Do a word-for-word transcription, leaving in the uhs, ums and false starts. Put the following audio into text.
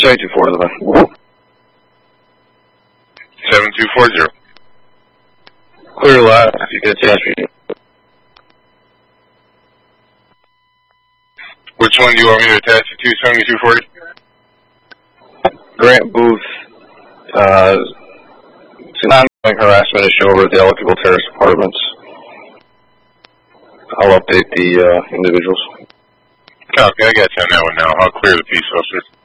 seven two four, seven two four zero. Clear left, if you can attach me. Which one do you want me to attach it to, seventy-two forty? Grant Booth, uh, it's an ongoing harassment issue over at the Electrical Terrace Apartments. I'll update the uh, individuals. Copy, I got you on that one now. I'll clear the piece, officer.